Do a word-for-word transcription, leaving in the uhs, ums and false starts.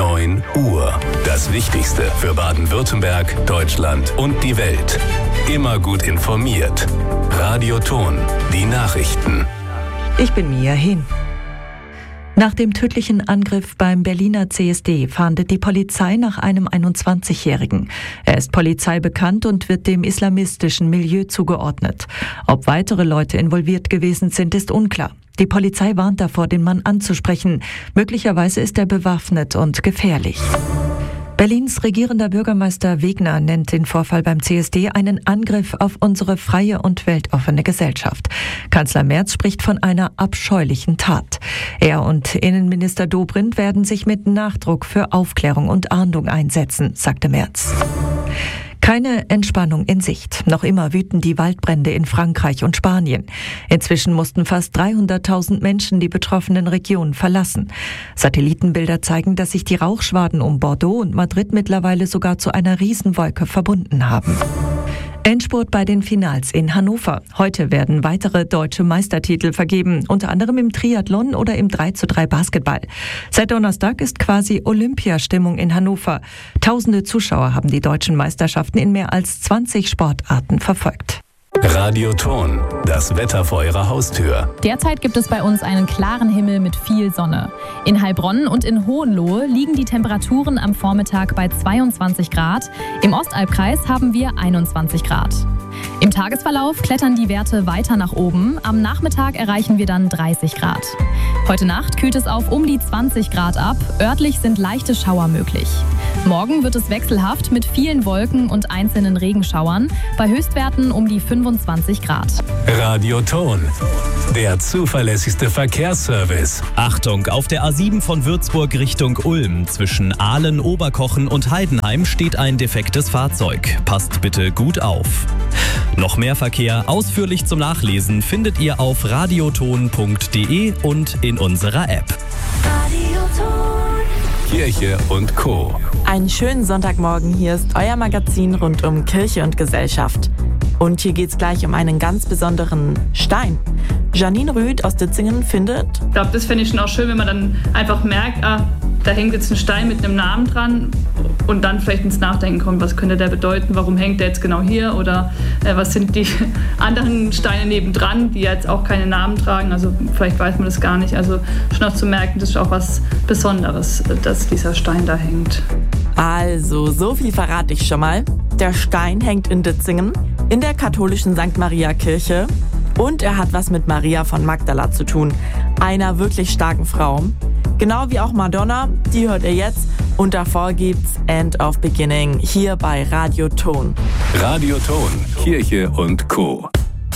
neun Uhr. Das Wichtigste für Baden-Württemberg, Deutschland und die Welt. Immer gut informiert. Radio Ton, die Nachrichten. Ich bin Mia Hin. Nach dem tödlichen Angriff beim Berliner C S D fahndet die Polizei nach einem einundzwanzigjährigen. Er ist polizeibekannt und wird dem islamistischen Milieu zugeordnet. Ob weitere Leute involviert gewesen sind, ist unklar. Die Polizei warnt davor, den Mann anzusprechen. Möglicherweise ist er bewaffnet und gefährlich. Berlins regierender Bürgermeister Wegner nennt den Vorfall beim C S D einen Angriff auf unsere freie und weltoffene Gesellschaft. Kanzler Merz spricht von einer abscheulichen Tat. Er und Innenminister Dobrindt werden sich mit Nachdruck für Aufklärung und Ahndung einsetzen, sagte Merz. Keine Entspannung in Sicht. Noch immer wüten die Waldbrände in Frankreich und Spanien. Inzwischen mussten fast dreihunderttausend Menschen die betroffenen Regionen verlassen. Satellitenbilder zeigen, dass sich die Rauchschwaden um Bordeaux und Madrid mittlerweile sogar zu einer Riesenwolke verbunden haben. Endspurt bei den Finals in Hannover. Heute werden weitere deutsche Meistertitel vergeben, unter anderem im Triathlon oder im drei zu drei Basketball. Seit Donnerstag ist quasi Olympiastimmung in Hannover. Tausende Zuschauer haben die deutschen Meisterschaften in mehr als zwanzig Sportarten verfolgt. Radio Ton, das Wetter vor Ihrer Haustür. Derzeit gibt es bei uns einen klaren Himmel mit viel Sonne. In Heilbronn und in Hohenlohe liegen die Temperaturen am Vormittag bei zweiundzwanzig Grad. Im Ostalbkreis haben wir einundzwanzig Grad. Im Tagesverlauf klettern die Werte weiter nach oben. Am Nachmittag erreichen wir dann dreißig Grad. Heute Nacht kühlt es auf um die zwanzig Grad ab. Örtlich sind leichte Schauer möglich. Morgen wird es wechselhaft mit vielen Wolken und einzelnen Regenschauern. Bei Höchstwerten um die fünfundzwanzig Grad. Radio Ton, der zuverlässigste Verkehrsservice. Achtung, auf der A sieben von Würzburg Richtung Ulm zwischen Aalen, Oberkochen und Heidenheim steht ein defektes Fahrzeug. Passt bitte gut auf. Noch mehr Verkehr ausführlich zum Nachlesen findet ihr auf radioton punkt de und in unserer App. Kirche und Co. Einen schönen Sonntagmorgen, hier ist euer Magazin rund um Kirche und Gesellschaft. Und hier geht's gleich um einen ganz besonderen Stein. Janine Rüth aus Ditzingen findet... Ich glaube, das fände ich schon auch schön, wenn man dann einfach merkt, ah, da hängt jetzt ein Stein mit einem Namen dran und dann vielleicht ins Nachdenken kommt, was könnte der bedeuten, warum hängt der jetzt genau hier oder äh, was sind die anderen Steine nebendran, die jetzt auch keine Namen tragen, also vielleicht weiß man das gar nicht, also schon auch zu merken, das ist auch was Besonderes, dass dieser Stein da hängt. Also, so viel verrate ich schon mal. Der Stein hängt in Ditzingen, in der katholischen Sankt Maria Kirche und er hat was mit Maria von Magdala zu tun, einer wirklich starken Frau. Genau wie auch Madonna, die hört ihr jetzt und davor gibt's End of Beginning hier bei Radio Ton. Radio Ton, Kirche und Co.